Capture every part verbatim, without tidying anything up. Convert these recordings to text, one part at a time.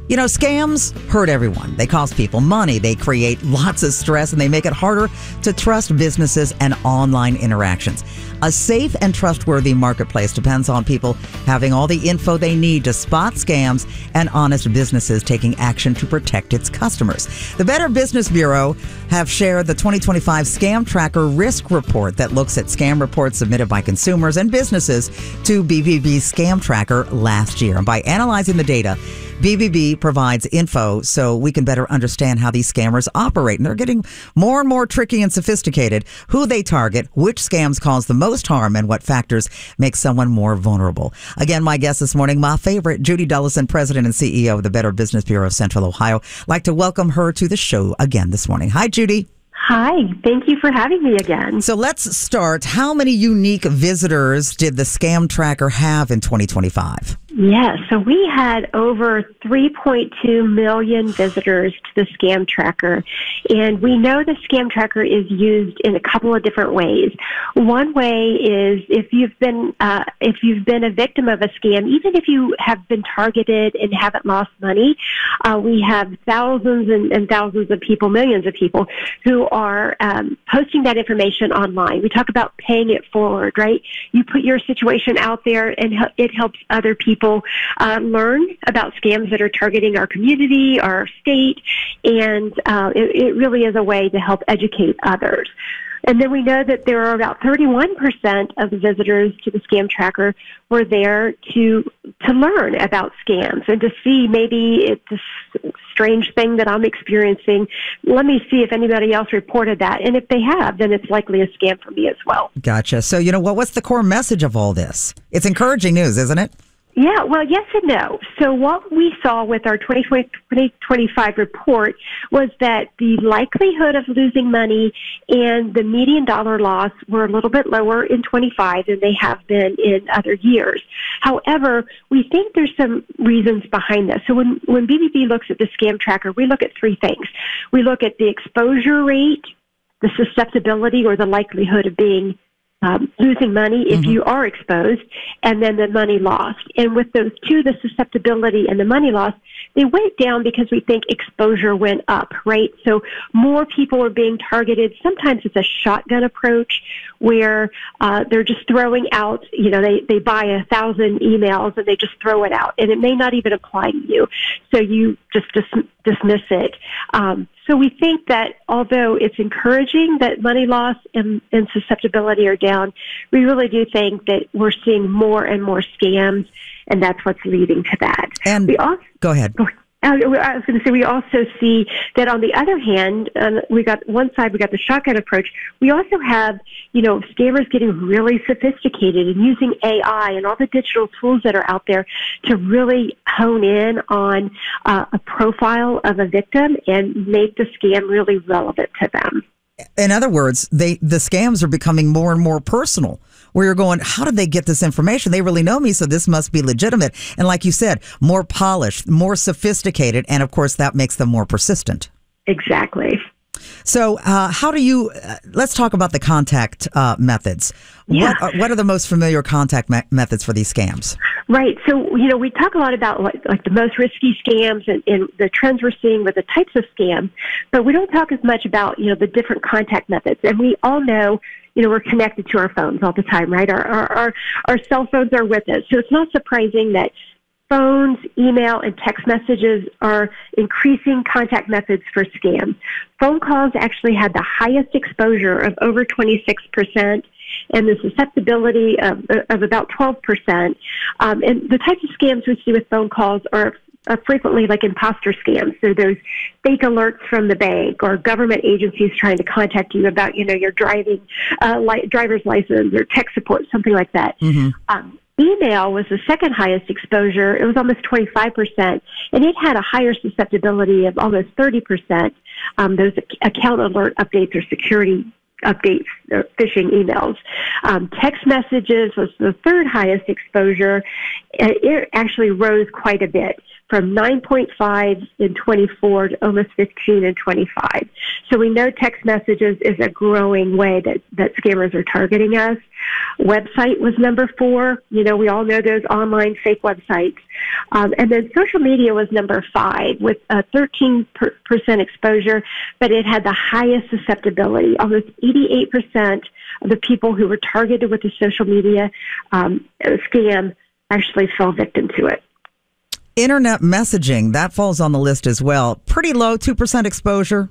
You know, scams hurt everyone. They cost people money, they create lots of stress, and they make it harder to trust businesses and online interactions. A safe and trustworthy marketplace depends on people having all the info they need to spot scams and honest businesses taking action to protect its customers. The Better Business Bureau have shared the twenty twenty-five Scam Tracker Risk Report that looks at scam reports submitted by consumers and businesses to B B B's Scam Tracker last year. And by analyzing the data, B B B provides info so we can better understand how these scammers operate. And they're getting more and more tricky and sophisticated, who they target, which scams cause the most harm, and what factors make someone more vulnerable. Again, my guest this morning, my favorite, Judy Dullison, President and C E O of the Better Business Bureau of Central Ohio. I'd like to welcome her to the show again this morning. Hi, Judy. Hi, thank you for having me again. So let's start. How many unique visitors did the Scam Tracker have in twenty twenty-five? Yes, so we had over three point two million visitors to the Scam Tracker, and we know the Scam Tracker is used in a couple of different ways. One way is if you've been uh, if you've been a victim of a scam, even if you have been targeted and haven't lost money, uh, we have thousands and, and thousands of people, millions of people, who are um, posting that information online. We talk about paying it forward, right? You put your situation out there, and it helps other people Uh, learn about scams that are targeting our community, our state, and uh, it, it really is a way to help educate others. And then we know that there are about thirty-one percent of the visitors to the Scam Tracker were there to to learn about scams and to see maybe it's a strange thing that I'm experiencing. Let me see if anybody else reported that. And if they have, then it's likely a scam for me as well. Gotcha. So, you know, what what's the core message of all this? It's encouraging news, isn't it? Yeah, well, yes and no. So what we saw with our twenty twenty-five report was that the likelihood of losing money and the median dollar loss were a little bit lower in twenty-five than they have been in other years. However, we think there's some reasons behind this. So when, when B B B looks at the Scam Tracker, we look at three things. We look at the exposure rate, the susceptibility or the likelihood of being Um, losing money if mm-hmm. you are exposed, and then the money lost. And with those two, the susceptibility and the money loss, they went down because we think exposure went up, right? So more people are being targeted. Sometimes it's a shotgun approach where uh, they're just throwing out, you know, they, they buy a thousand emails and they just throw it out, and it may not even apply to you. So you just dis- dismiss it. Um, So we think that although it's encouraging that money loss and, and susceptibility are down, we really do think that we're seeing more and more scams, and that's what's leading to that. And we also, go ahead. I was going to say, we also see that on the other hand, um, we got one side, we got the shotgun approach. We also have, you know, scammers getting really sophisticated and using A I and all the digital tools that are out there to really hone in on uh, a profile of a victim and make the scam really relevant to them. In other words, they the scams are becoming more and more personal, where you're going, how did they get this information? They really know me, so this must be legitimate. And like you said, more polished, more sophisticated, and of course that makes them more persistent. Exactly. So uh, how do you, uh, let's talk about the contact uh, methods. Yeah. What, are, what are the most familiar contact me- methods for these scams? Right. So, you know, we talk a lot about like, like the most risky scams and, and the trends we're seeing with the types of scams, but we don't talk as much about, you know, the different contact methods. And we all know, you know, we're connected to our phones all the time, right? Our, our, our, our cell phones are with us. So it's not surprising that phones, email, and text messages are increasing contact methods for scams. Phone calls actually had the highest exposure of over twenty-six percent and the susceptibility of, of about twelve percent. Um, and the types of scams we see with phone calls are uh, frequently like imposter scams. So there's fake alerts from the bank or government agencies trying to contact you about, you know, your driving, uh, li- driver's license or tech support, something like that. Mm-hmm. Um, Email was the second highest exposure. It was almost twenty-five percent, and it had a higher susceptibility of almost thirty percent. Um, those account alert updates or security updates or phishing emails. Um, text messages was the third highest exposure. It actually rose quite a bit. from nine point five in twenty-four to almost fifteen in twenty-five. So we know text messages is a growing way that, that scammers are targeting us. Website was number four. You know, we all know those online fake websites. Um, and then social media was number five with a thirteen percent exposure, but it had the highest susceptibility. Almost eighty-eight percent of the people who were targeted with the social media um, scam actually fell victim to it. Internet messaging, that falls on the list as well. Pretty low, two percent exposure.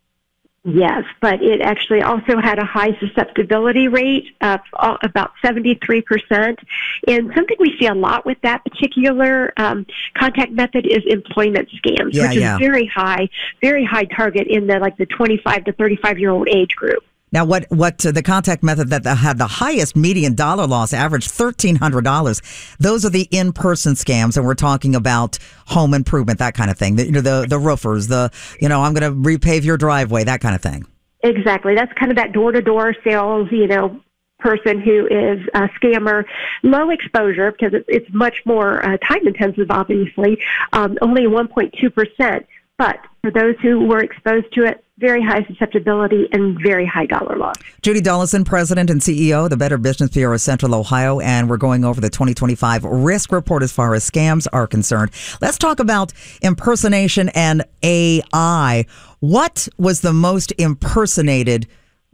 Yes, but it actually also had a high susceptibility rate of about seventy-three percent. And something we see a lot with that particular um, contact method is employment scams, yeah, which is yeah. very high, very high target in the like the twenty-five to thirty-five year old age group. Now, what what uh, the contact method that had the highest median dollar loss, averaged thirteen hundred dollars. Those are the in-person scams, and we're talking about home improvement, that kind of thing. The, you know, the the roofers, the you know, I'm going to repave your driveway, that kind of thing. Exactly. That's kind of that door-to-door sales, you know, person who is a scammer. Low exposure because it's, it's much more uh, time-intensive, obviously. Um, only one point two percent. But for those who were exposed to it, very high susceptibility and very high dollar loss. Judy Dollison, President and C E O of the Better Business Bureau of Central Ohio, and we're going over the twenty twenty-five risk report as far as scams are concerned. Let's talk about impersonation and A I. What was the most impersonated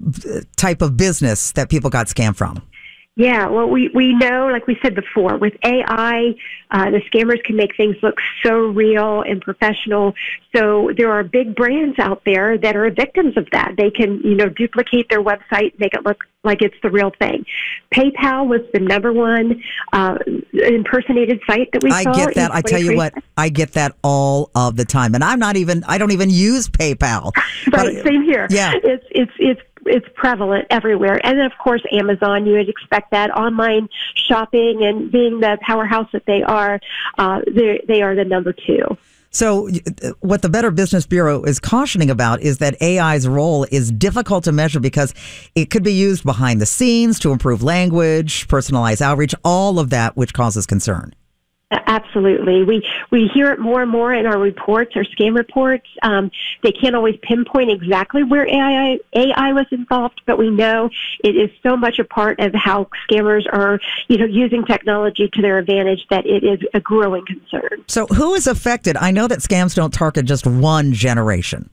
type of business that people got scammed from? Yeah, well, we, we know, like we said before, with A I, uh, the scammers can make things look so real and professional. So there are big brands out there that are victims of that. They can, you know, duplicate their website, make it look like it's the real thing. PayPal was the number one uh, impersonated site that we I saw. get that. I tell you what, I get that all of the time, and I'm not even. I don't even use PayPal. Right, but, same here. Yeah, it's it's it's. It's prevalent everywhere. And of course, Amazon, you would expect that. Online shopping and being the powerhouse that they are, uh, they are the number two. So what the Better Business Bureau is cautioning about is that A I's role is difficult to measure because it could be used behind the scenes to improve language, personalize outreach, all of that, which causes concern. Absolutely. We we hear it more and more in our reports, our scam reports. Um, they can't always pinpoint exactly where A I, A I was involved, but we know it is so much a part of how scammers are, you know, using technology to their advantage that it is a growing concern. So who is affected? I know that scams don't target just one generation.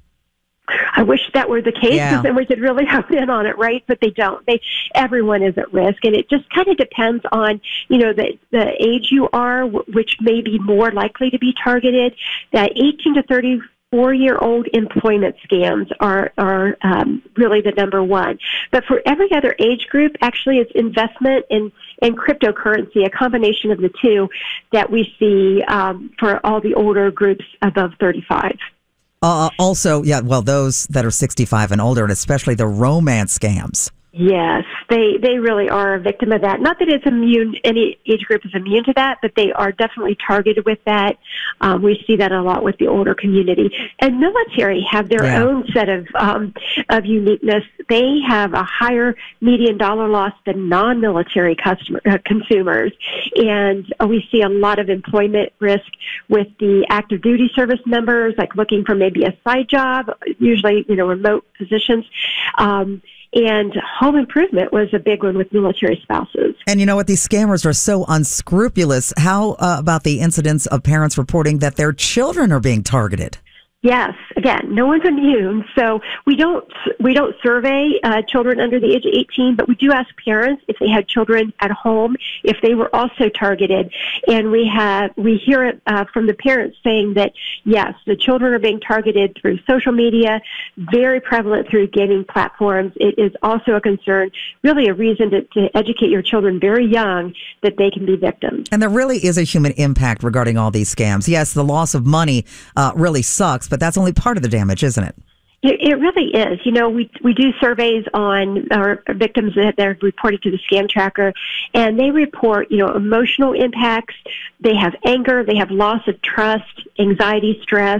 I wish that were the case, because yeah. then we could really hone in on it, right? But they don't. They everyone is at risk, and it just kind of depends on, you know, the the age you are, which may be more likely to be targeted. That eighteen to thirty-four year old employment scams are are um, really the number one. But for every other age group, actually, it's investment in in cryptocurrency, a combination of the two that we see um, for all the older groups above thirty-five. Uh, also, yeah, well, those that are sixty-five and older, and especially the romance scams. Yes, they they really are a victim of that. Not that it's immune, any age group is immune to that, but they are definitely targeted with that. Um, we see that a lot with the older community. And military have their yeah. own set of um, of uniqueness. They have a higher median dollar loss than non-military customer uh, consumers, and uh, we see a lot of employment risk with the active duty service members, like looking for maybe a side job, usually you know remote positions. Um, And home improvement was a big one with military spouses. And you know what? These scammers are so unscrupulous. How uh, about the incidents of parents reporting that their children are being targeted? Yes. Again, no one's immune, so we don't we don't survey uh, children under the age of eighteen, but we do ask parents if they had children at home if they were also targeted, and we have we hear it uh, from the parents saying that yes, the children are being targeted through social media, very prevalent through gaming platforms. It is also a concern, really a reason to, to educate your children very young that they can be victims. And there really is a human impact regarding all these scams. Yes, the loss of money uh, really sucks, but that's only part of the damage, isn't it? It, it really is. You know, we we do surveys on our victims that are reported to the Scam Tracker, and they report, you know, emotional impacts. They have anger. They have loss of trust, anxiety, stress,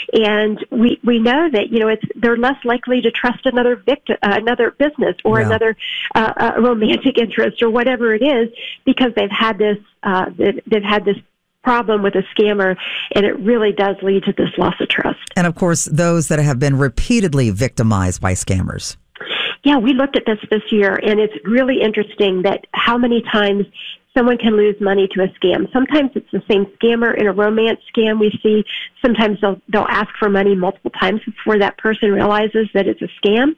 and we we know that you know it's they're less likely to trust another victim, uh, another business, or yeah. another uh, uh, romantic interest, or whatever it is, because they've had this uh, they've, they've had this problem with a scammer, and it really does lead to this loss of trust. And of course, those that have been repeatedly victimized by scammers. Yeah, we looked at this this year, and it's really interesting that how many times someone can lose money to a scam. Sometimes it's the same scammer in a romance scam we see. Sometimes they'll they'll ask for money multiple times before that person realizes that it's a scam.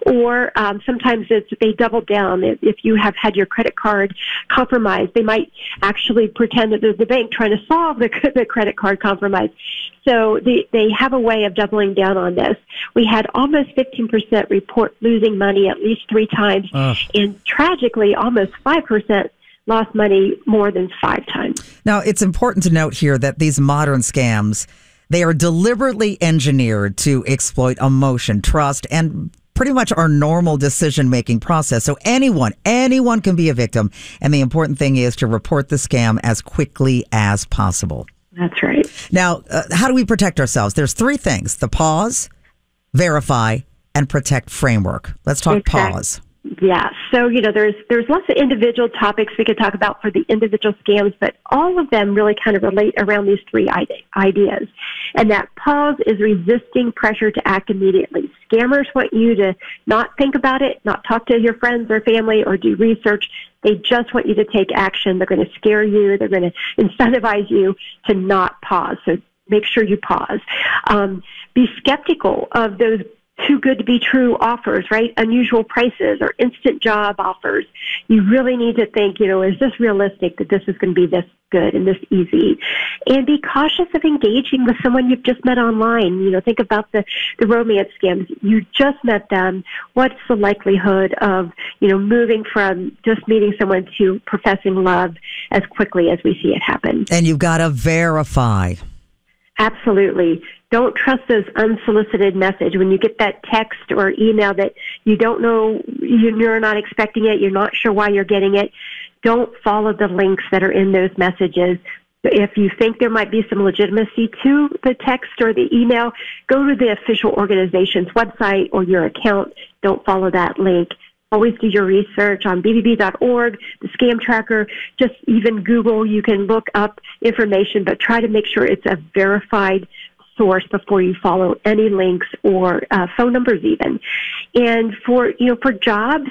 Or um, sometimes it's they double down. If, if you have had your credit card compromised, they might actually pretend that there's the bank trying to solve the, the credit card compromise. So they, they have a way of doubling down on this. We had almost fifteen percent report losing money at least three times. Uh. And tragically, almost five percent lost money more than five times. Now, it's important to note here that these modern scams, they are deliberately engineered to exploit emotion, trust, and pretty much our normal decision-making process. So anyone, anyone can be a victim. And the important thing is to report the scam as quickly as possible. That's right. Now, uh, how do we protect ourselves? There's three things: the pause, verify, and protect framework. Let's talk exactly. pause. Yeah. So, you know, there's there's lots of individual topics we could talk about for the individual scams, but all of them really kind of relate around these three ideas. And that pause is resisting pressure to act immediately. Scammers want you to not think about it, not talk to your friends or family or do research. They just want you to take action. They're going to scare you. They're going to incentivize you to not pause. So make sure you pause. Um, be skeptical of those too good to be true offers, right? Unusual prices or instant job offers. You really need to think, you know, is this realistic that this is going to be this good and this easy? And be cautious of engaging with someone you've just met online. You know, think about the, the romance scams. You just met them. What's the likelihood of, you know, moving from just meeting someone to professing love as quickly as we see it happen? And you've got to verify. Absolutely. Don't trust those unsolicited messages. When you get that text or email that you don't know, you're not expecting it, you're not sure why you're getting it, don't follow the links that are in those messages. If you think there might be some legitimacy to the text or the email, go to the official organization's website or your account. Don't follow that link. Always do your research on b b b dot org, the scam tracker. Just even Google, you can look up information, but try to make sure it's a verified source before you follow any links or uh, phone numbers even. And for, you know, for jobs,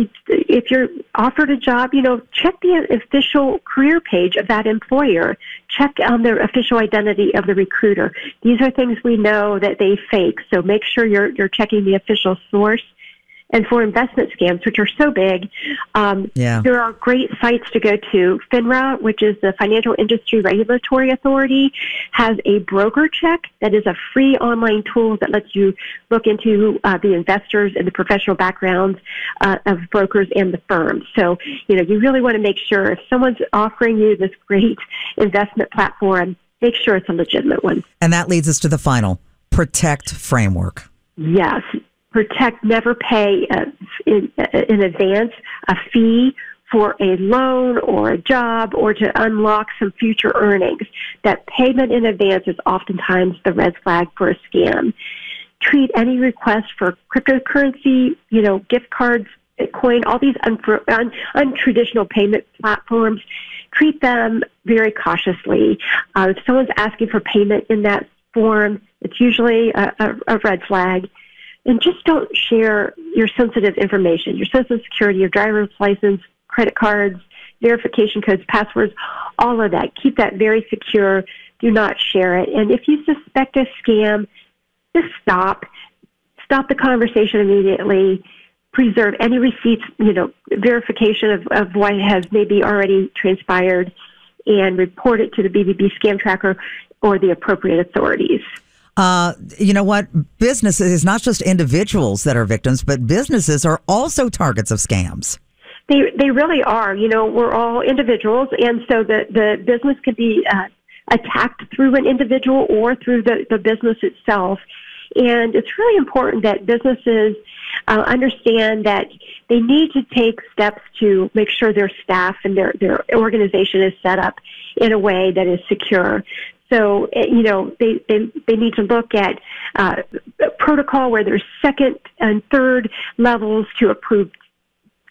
if you're offered a job, you know, check the official career page of that employer. Check on the official identity of the recruiter. These are things we know that they fake, so make sure you're you're checking the official source. And for investment scams, which are so big, um, yeah. there are great sites to go to. FINRA, which is the Financial Industry Regulatory Authority, has a broker check that is a free online tool that lets you look into uh, the investors and the professional backgrounds uh, of brokers and the firms. So, you know, you really want to make sure if someone's offering you this great investment platform, make sure it's a legitimate one. And that leads us to the final, protect framework. Yes. Protect, never pay uh, in, in advance a fee for a loan or a job or to unlock some future earnings. That payment in advance is oftentimes the red flag for a scam. Treat any request for cryptocurrency, you know, gift cards, Bitcoin, all these un- un- untraditional payment platforms, treat them very cautiously. Uh, if someone's asking for payment in that form, it's usually a, a, a red flag. And just don't share your sensitive information, your social security, your driver's license, credit cards, verification codes, passwords, all of that. Keep that very secure. Do not share it. And if you suspect a scam, just stop. Stop the conversation immediately. Preserve any receipts, you know, verification of, of what has maybe already transpired, and report it to the B B B Scam Tracker or the appropriate authorities. Uh, you know what? Businesses, it's not just individuals that are victims, but businesses are also targets of scams. They they really are. You know, we're all individuals, and so the, the business can be uh, attacked through an individual or through the, the business itself. And it's really important that businesses uh, understand that they need to take steps to make sure their staff and their, their organization is set up in a way that is secure. So, you know, they, they, they need to look at uh, protocol where there's second and third levels to approve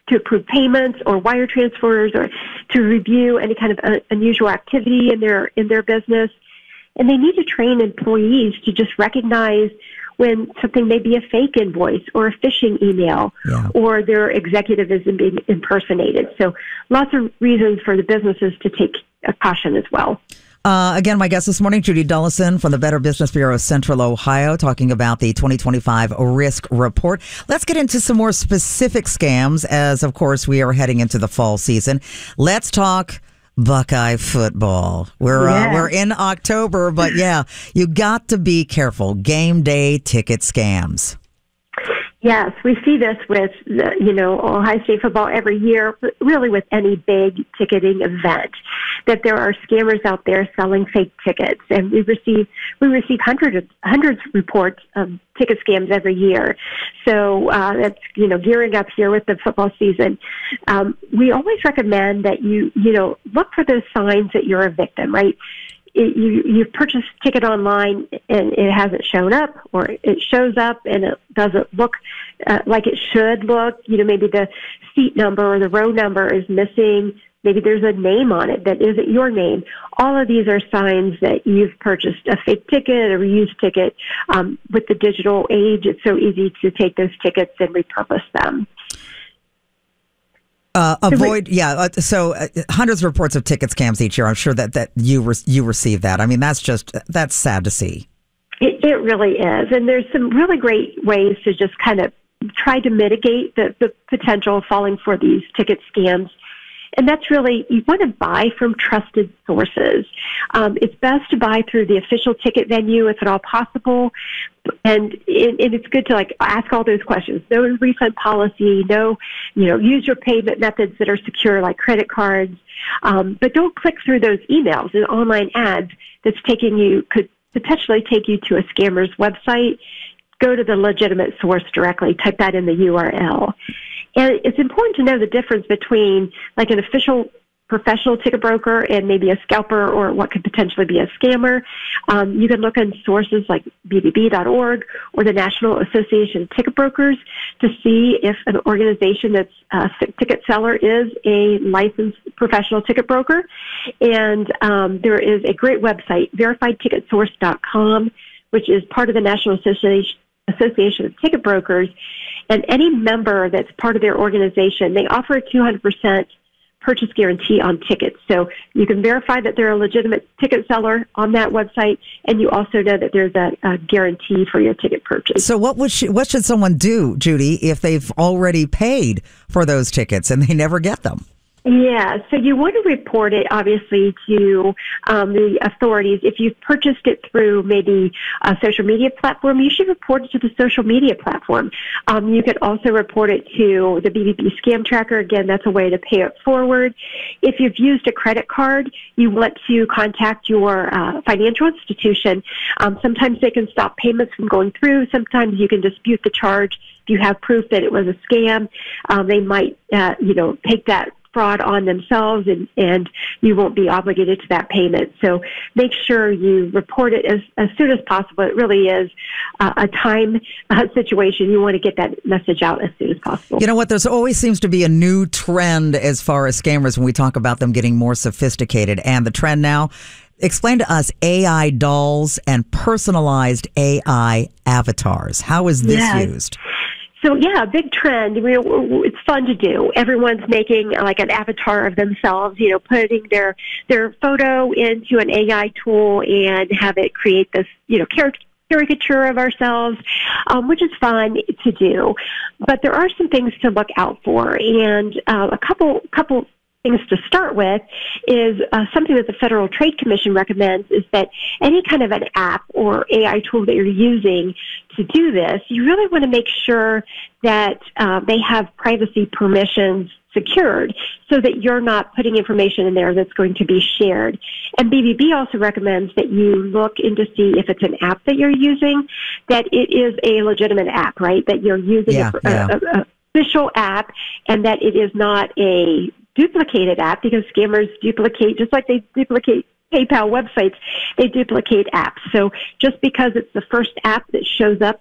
to approve payments or wire transfers or to review any kind of uh, unusual activity in their in their business. And they need to train employees to just recognize when something may be a fake invoice or a phishing email yeah. or their executive is being impersonated. So lots of reasons for the businesses to take a caution as well. Uh, again, my guest this morning, Judy Dullison from the Better Business Bureau of Central Ohio, talking about the twenty twenty-five Risk Report. Let's get into some more specific scams as, of course, we are heading into the fall season. Let's talk Buckeye football. We're yeah. uh, we're in October, but yeah, you got to be careful. Game day ticket scams. Yes, we see this with, you know, Ohio State football every year, but really with any big ticketing event, that there are scammers out there selling fake tickets. And we receive we receive hundreds hundreds of reports of ticket scams every year. So uh, that's, you know, gearing up here with the football season. Um, we always recommend that you, you know, look for those signs that you're a victim, right? It, you, you've purchased a ticket online and it hasn't shown up, or it shows up and it doesn't look uh, like it should look. You know, maybe the seat number or the row number is missing. Maybe there's a name on it that isn't your name. All of these are signs that you've purchased a fake ticket, a reused ticket. Um, with the digital age, it's so easy to take those tickets and repurpose them. Uh, avoid, yeah. Uh, so uh, hundreds of reports of ticket scams each year. I'm sure that, that you re- you receive that. I mean, that's just, that's sad to see. It, it really is. And there's some really great ways to just kind of try to mitigate the, the potential of falling for these ticket scams. And that's really, you want to buy from trusted sources. Um, it's best to buy through the official ticket venue if at all possible. And, it, and it's good to like ask all those questions. No refund policy, no, you know, use your payment methods that are secure like credit cards. Um, but don't click through those emails and online ads that's taking you, could potentially take you to a scammer's website. Go to the legitimate source directly. Type that in the U R L. And it's important to know the difference between like an official professional ticket broker and maybe a scalper or what could potentially be a scammer. Um, you can look on sources like B B B dot org or the National Association of Ticket Brokers to see if an organization that's a ticket seller is a licensed professional ticket broker. And um, there is a great website, verified ticket source dot com, which is part of the National Association Association of Ticket Brokers. And any member that's part of their organization, they offer a two hundred percent purchase guarantee on tickets. So you can verify that they're a legitimate ticket seller on that website, and you also know that there's a, a guarantee for your ticket purchase. So what would she, what should someone do, Judy, if they've already paid for those tickets and they never get them? Yeah, so you want to report it, obviously, to um, the authorities. If you've purchased it through maybe a social media platform, you should report it to the social media platform. Um, you could also report it to the B B B Scam Tracker. Again, that's a way to pay it forward. If you've used a credit card, you want to contact your uh, financial institution. Um, sometimes they can stop payments from going through. Sometimes you can dispute the charge. If you have proof that it was a scam, um, they might, uh, you know, take that fraud on themselves, and, and you won't be obligated to that payment. So make sure you report it as, as soon as possible. It really is uh, a time uh, situation. You want to get that message out as soon as possible. You know what? There's always seems to be a new trend as far as scammers when we talk about them getting more sophisticated. And the trend now, explain to us A I dolls and personalized A I avatars. How is this yeah. used? So, yeah, a big trend. You know, it's fun to do. Everyone's making like an avatar of themselves, you know, putting their their photo into an A I tool and have it create this, you know, caricature of ourselves, um, which is fun to do. But there are some things to look out for. And uh, a couple couple things to start with is uh, something that the Federal Trade Commission recommends is that any kind of an app or A I tool that you're using to do this, you really want to make sure that uh, they have privacy permissions secured so that you're not putting information in there that's going to be shared. And B B B also recommends that you look in to see if it's an app that you're using, that it is a legitimate app, right? That you're using yeah, a, yeah. a, a official app and that it is not a duplicated app, because scammers duplicate, just like they duplicate PayPal websites, they duplicate apps. So just because it's the first app that shows up